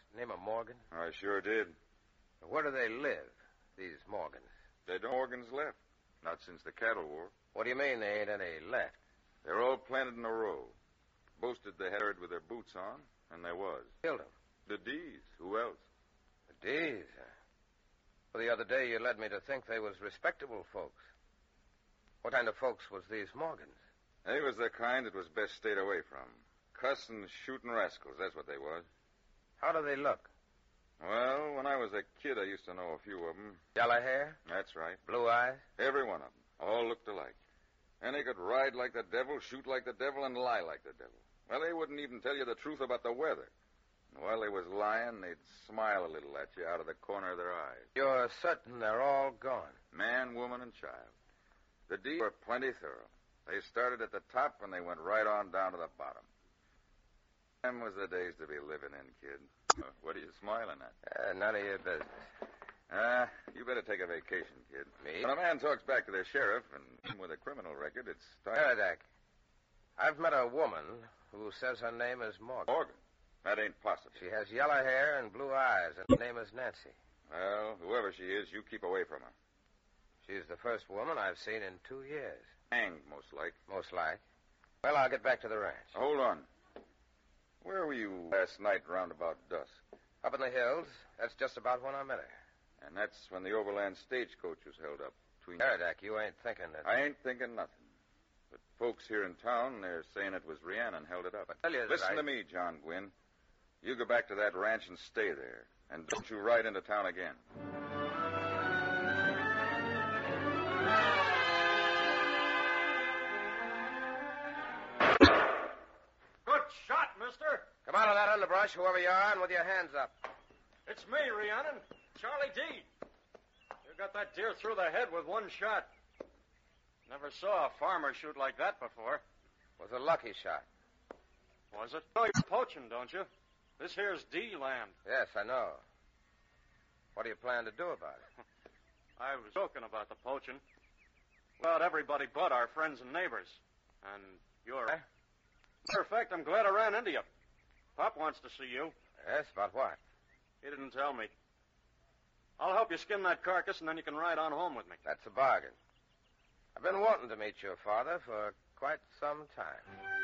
name of Morgan? I sure did. Where do they live, these Morgans? They don't Morgans left. Not since the cattle war. What do you mean they ain't any left? They're all planted in a row. Boasted they had herd with their boots on, and they was. Killed them? The D's. Who else? The D's? Well, the other day you led me to think they was respectable folks. What kind of folks was these Morgans? They was the kind that was best stayed away from. Cussing, shooting rascals, that's what they was. How do they look? Well, when I was a kid, I used to know a few of them. Yellow hair? That's right. Blue eyes? Every one of them. All looked alike. And they could ride like the devil, shoot like the devil, and lie like the devil. Well, they wouldn't even tell you the truth about the weather. And while they was lying, they'd smile a little at you out of the corner of their eyes. You're certain they're all gone? Man, woman, and child. The D's were plenty thorough. They started at the top, and they went right on down to the bottom. Them was the days to be living in, kid. What are you smiling at? None of your business. You better take a vacation, kid. Me? When a man talks back to the sheriff, and with a criminal record, it's time... Aradak, I've met a woman who says her name is Morgan. Morgan? That ain't possible. She has yellow hair and blue eyes, and her name is Nancy. Well, whoever she is, you keep away from her. She's the first woman I've seen in 2 years. Hanged, most like. Most like. Well, I'll get back to the ranch. Hold on. Where were you last night round about dusk? Up in the hills. That's just about when I met her. And that's when the overland stagecoach was held up between... Aradak, you ain't thinking that... I ain't thinking nothing. But folks here in town, they're saying it was Rhiannon held it up. I tell you that Listen to me, John Gwynn. You go back to that ranch and stay there. And don't you ride into town again. Good shot, mister. Come out of that underbrush, whoever you are, and with your hands up. It's me, Rhiannon. Charlie D. You got that deer through the head with one shot. Never saw a farmer shoot like that before. Was a lucky shot. Was it? Oh, you're poaching, don't you? This here's D land. Yes, I know. What do you plan to do about it? I was joking about the poaching. About everybody but our friends and neighbors. And you're... Huh? Matter of fact, I'm glad I ran into you. Pop wants to see you. Yes, about what? He didn't tell me. I'll help you skin that carcass, and then you can ride on home with me. That's a bargain. I've been wanting to meet your father for quite some time.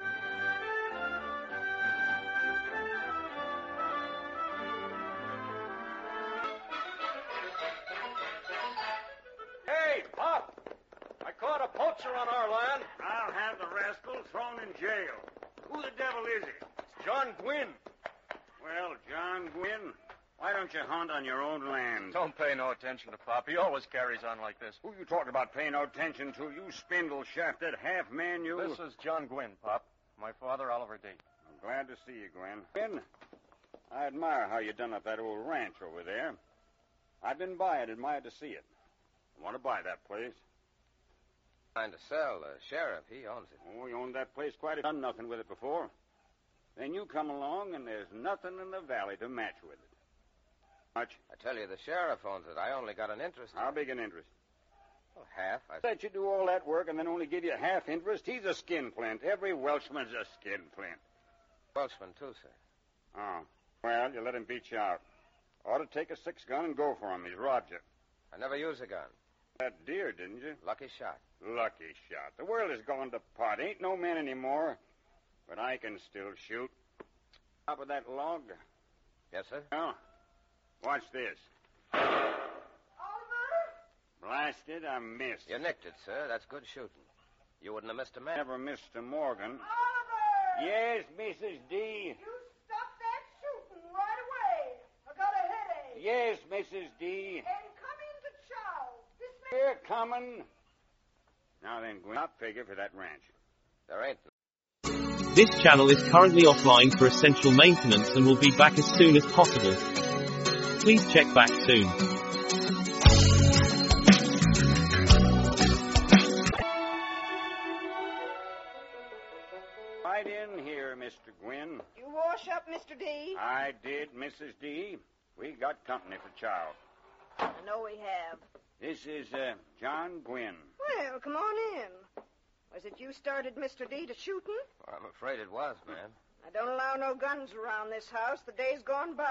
Hey, Pop! I caught a poacher on our land. I'll have the rascal thrown in jail. Who the devil is he? It's John Gwynn. Well, John Gwynn, why don't you hunt on your own land? Don't pay no attention to Pop. He always carries on like this. Who you talking about paying no attention to? You spindle-shafted half-man, you. This is John Gwynn, Pop. My father, Oliver D. I'm glad to see you, Gwen. Gwen, I admire how you done up that old ranch over there. I've been by it, admired to see it. I want to buy that place. Trying to sell. The sheriff, he owns it. Oh, he owned that place quite a... Done nothing with it before. Then you come along, and there's nothing in the valley to match with it. Much? I tell you, the sheriff owns it. I only got an interest in How it. big an interest? Well, half. I Let you do all that work and then only give you half interest. He's a skin flint. Every Welshman's a skin flint. Welshman, too, sir. Oh. Well, you let him beat you out. Ought to take a 6-gun and go for him. He's robbed you. I never use a gun. That deer, didn't you? Lucky shot. Lucky shot. The world has gone to pot. Ain't no men anymore. But I can still shoot. Top of that log. Yes, sir? Oh. Watch this. Blasted, I missed. You nicked it, sir. That's good shooting. You wouldn't have missed a man. Never missed a Morgan. Oliver! Yes, Mrs. D. You stop that shooting right away. I got a headache. Yes, Mrs. D. And come into chow. This We're coming. Now then, Gwen, I'll figure for that ranch. There ain't. This channel is currently offline for essential maintenance and will be back as soon as possible. Please check back soon. Right in here, Mr. Gwynn. You wash up, Mr. D? I did, Mrs. D. We got company for chow. I know we have. This is, John Gwynn. Well, come on in. Was it you started Mr. D to shooting? Well, I'm afraid it was, ma'am. I don't allow no guns around this house. The day's gone by.